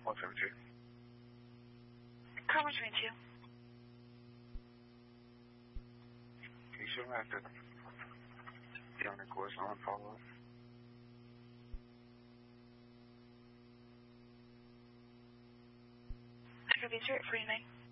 172. Car 172. You should have to be on the course on follow up. Echo Beach, 49.